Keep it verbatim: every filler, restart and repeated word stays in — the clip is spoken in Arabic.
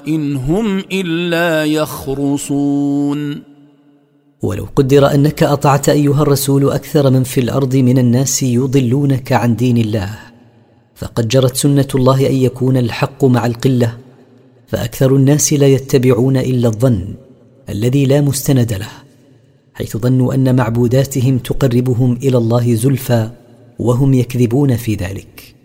إن هم إلا يخرصون. ولو قدر أنك أطعت أيها الرسول أكثر من في الأرض من الناس يضلونك عن دين الله، فقد جرت سنة الله أن يكون الحق مع القلة، فأكثر الناس لا يتبعون إلا الظن الذي لا مستند له، حيث ظنوا أن معبوداتهم تقربهم إلى الله زلفى، وهم يكذبون في ذلك.